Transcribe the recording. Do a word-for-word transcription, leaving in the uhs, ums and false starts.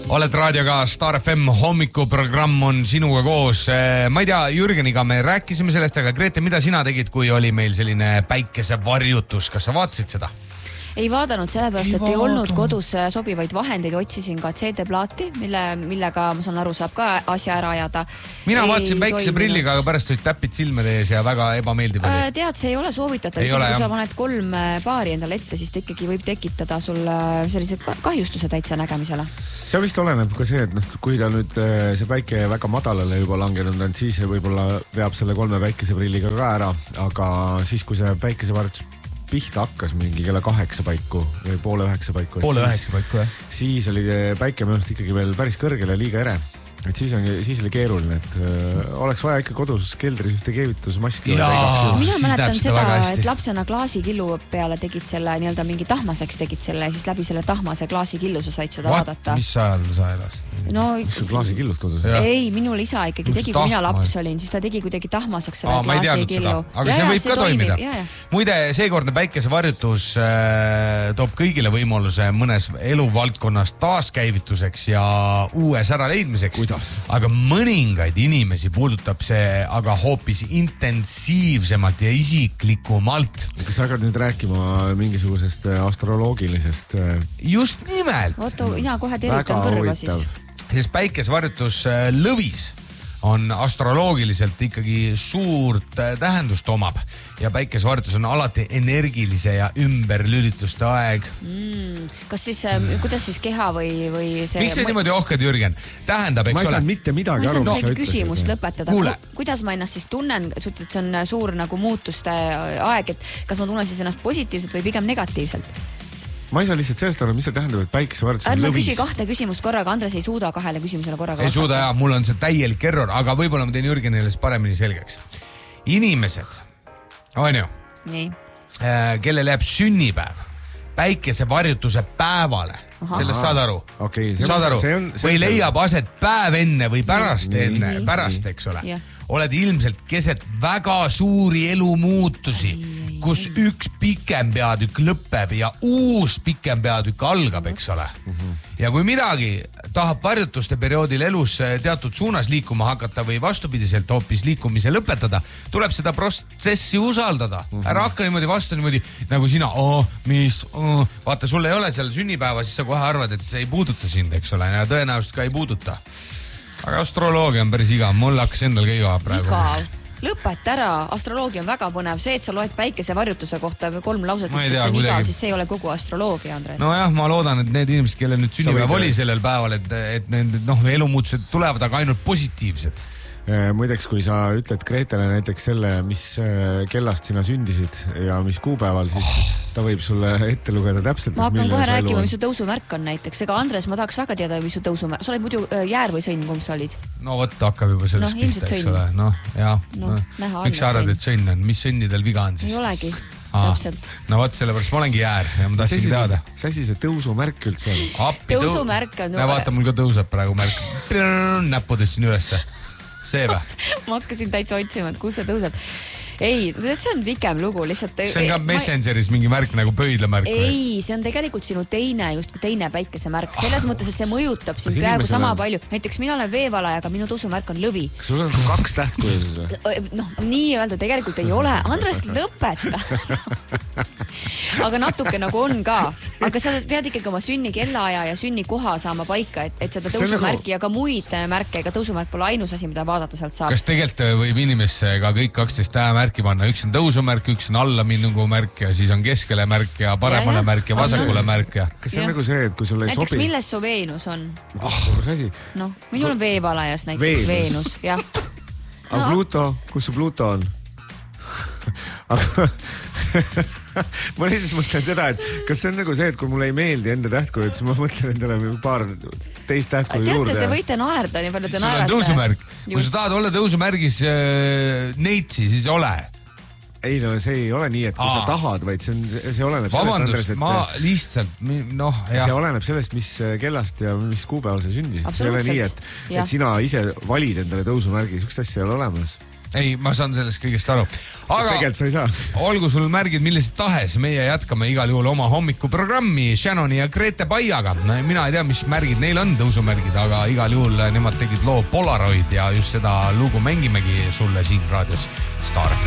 oled raadioga Star F M hommikuprogramm on sinuga koos. Ma ei tea, Jürgeniga me rääkisime sellest, aga Grete, mida sina tegid, kui oli meil selline päikesevarjutus? Kas sa vaatasid seda? Ei vaadanud, sellepärast, et ei olnud kodus sobivaid vahendeid, otsisin ka C D-plaati, mille, millega ma saan aru, saab ka asja ära ajada. Mina ei vaatasin päikse prilliga, aga pärast olid täpid silmade ees ja väga ebameeldib oli. Äh, tead, see ei ole soovitatav, kui sa paned kolm paari endale ette, siis ta ikkagi võib tekitada sul sellised kahjustuse täitsa nägemisele. See vist oleneb ka see, et noh, kui ta nüüd see päike väga madalale juba langenud on, siis võib-olla veab selle kolme päikeseprilliga ka ära, aga siis, kui see päikesevarjutus pihta hakkas mingi kella kaheksa paiku või poole üheksa paiku. Poole üheksa paiku, jah. Siis oli päike mõnust ikkagi veel päris kõrgel ja liiga ere. Et siis, on, siis oli keeruline, et öö, oleks vaja ikka kodus keldris ühte keevitusmaski. Mina mäletan seda, et lapsena klaasikillu peale tegid selle nii-öelda mingi tahmaseks tegid selle ja siis läbi selle tahmase klaasikillu sa said seda What? vaadata. Mis ajal sa elas? No, mis sul klaasikillud kodus? Ei, minul isa ikkagi tegi, kui mina laps olin, siis ta tegi kuidagi tahmaseks selle Aa, klaasikillu. Aga ja, see võib ka toimida. Ja, ja. Muide, seekordne päikesevarjutus äh, toob kõigile võimaluse mõnes eluvaldkonnas taaskäivituseks ja uues ära leidmiseks. Aga mõningaid inimesi puudutab see aga hoopis intensiivsemalt ja isiklikumalt. Kas sa hakkad nüüd rääkima mingisugusest astroloogilisest? Just nimelt. Oota, mina kohe tervitan kõrva siis. Sest päikesvarjutus lõvis on astroloogiliselt ikkagi suurt tähendust omab ja päikesvarjutus on alati energilise ja ümberlülituste aeg. Mm, kas siis, kuidas siis keha või, või see... Miks see ma... niimoodi ohkad, Jürgen? Tähendab, eks ole... Ma ei ole... saanud mitte midagi aru, mis sa ütlesid. Küsimust lõpetada. Kuule. Kuidas ma ennast siis tunnen, see on suur nagu muutuste aeg, et kas ma tunnen siis ennast positiivselt või pigem negatiivselt? Ma ei saa lihtsalt sellest aru, mis see tähendab, et päikesevarjutus on lõvis. Ärme küsi kahte küsimust korraga, Andres ei suuda kahele küsimusele korraga. Ei suuda, jah, mul on see täielik error, aga võib-olla ma teen Jürgenile paremini selgeks. Inimesed, on ju, Nii. kellel jääb sünnipäev päikesevarjutuse päevale, Aha. sellest saad aru? Okay, saad aru? See on, see või on leiab aset päev enne või pärast nii, enne, nii, pärast, nii. Eks ole. Yeah. Oled ilmselt keset väga suuri elumuutusi, kus üks pikem peatükk lõpeb ja uus pikem peatükk algab, eks ole. Ja kui midagi tahab varjutuste perioodil elus teatud suunas liikuma hakata või vastupidiselt hoopis liikumise lõpetada, tuleb seda protsessi usaldada. Ära hakka niimoodi vastu niimoodi, nagu sina, oh, mis, oh. Vaata, sul ei ole seal sünnipäeva, siis sa kohe arvad, et see ei puuduta sind, eks ole, ja tõenäoliselt ka ei puuduta. Aga astroloogia on päris igav, mul hakkas endal ka igav praegu. Igav. Lõpeta ära, astroloogia on väga põnev. See, et sa loed päikesevarjutuse kohta kolm lauset, et see on igav, siis see ei ole kogu astroloogia, Andres. No jah, ma loodan, et need inimesed, kellel nüüd sünnipäev oli sellel päeval, et, et need noh, elumuutused tulevad, aga ainult positiivsed. Muideks, kui sa ütled Gretele näiteks selle, mis kellast sina sündisid ja mis kuupäeval, siis oh. ta võib sulle ette lugeda täpselt. Ma hakkan kohe rääkima, mis su tõusumärk on näiteks. Ega Andres, ma tahaks väga teada, mis su tõusumärk. Sa oled muidu jäär või sõnn, kumb sa olid? No võtta hakkab juba sellest no, pihta, eks ole. No, jah. No, no. Miks sa arvad, et sõnn on? Mis sõnnidel viga on siis? Ei olegi. Täpselt. No võt, sellepärast ma olengi jäär ja ma tahtsin teada. See asi see tõusumärk üldse on? Tõusumärk on... Vaata, mul ka tõuseb praegu märk. Näppudest siin ülesse. See või? Ma hakkasin täitsa otsima, et kus see tõuseb. Ei, see on pikem lugu lihtsalt. See on ka Messengeris mingi märk nagu pöidlamärk. Ei, see on tegelikult sinu teine, just teine päikesemärk. Selles mõttes, et see mõjutab sind peaaegu sama on... palju. Näiteks mina olen veevalaja, aga minu tõusumärk on lõvi. Kas sul on kaks tähtkujuses või? Noh, nii öelda tegelikult ei ole. Andres, lõpeta. Aga natuke nagu on ka. Aga sa pead ikkagi oma sünni kellaaja ja sünni koha saama paika, et, et seda tõusumärki ja ka muid märke, ega tõusumärk pole ainus asi, mida vaadata sealt saab. Kas tegelikult võib inimesse ka kõik kaksteist tähemärki panna? Üks on tõusumärk, üks on alla minnugu märk ja siis on keskele märk ja paremale ja, märk ja vasakule märk. Ja. Kas see on ja. Nagu see, et kui sul ei näiteks sobi... milles su Veenus on? Oh, noh, minul on veevalajas näiteks Veenus, Veenus jah. Aga no. Pluto, kus su Pluto on? Aga... ma lihtsalt mõtlen seda, et kas see on nagu see, et kui mulle ei meeldi enda tähtkuju, siis ma mõtlen endale paar teist tähtkuju juurde. Teate, te võite naerda, nii palju te naerate. Sul on tõusumärk. Kui sa tahad olla tõusumärgis äh, neitsi, siis ole. Ei no see ei ole nii, et kui Aa. sa tahad, vaid see, on, see oleneb Vabandust, sellest, Andres, et... ma lihtsalt, noh, jah. See oleneb sellest, mis kellast ja mis kuupäeval sa sündisid. See ei ole nii, et, et sina ise valid endale tõusumärgi, sükst asja ei ole olemas. ei, ma saan sellest kõigest aru. Aga tegelikult sa ei saa. Olgu sul märgid millised tahes, meie jätkame igal juhul oma hommikuprogrammi Shannoni ja Grete Baiaga. Mina ei tea, mis märgid neil on, tõusumärgid, aga igal juhul nemad tegid loo Polaroid ja just seda lugu mängimegi sulle siin raadios Star F M.